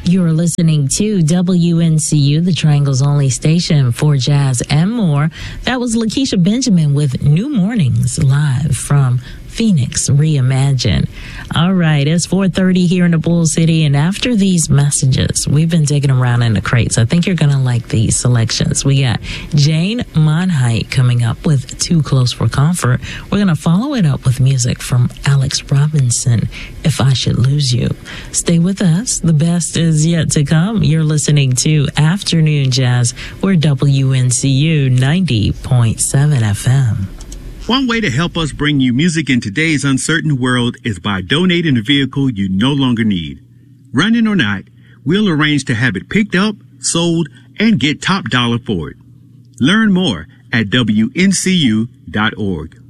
You're listening to WNCU, the Triangle's only station for jazz and more. That was Lakeisha Benjamin with New Mornings, live from Phoenix Reimagine. All right, it's 4:30 here in the Bull City, and after these messages, we've been digging around in the crates. I think you're going to like these selections. We got Jane Monheit coming up with Too Close for Comfort. We're going to follow it up with music from Alex Robinson, If I Should Lose You. Stay with us. The best is yet to come. You're listening to Afternoon Jazz. We're WNCU 90.7 FM. One way to help us bring you music in today's uncertain world is by donating a vehicle you no longer need. Running or not, we'll arrange to have it picked up, sold, and get top dollar for it. Learn more at WNCU.org.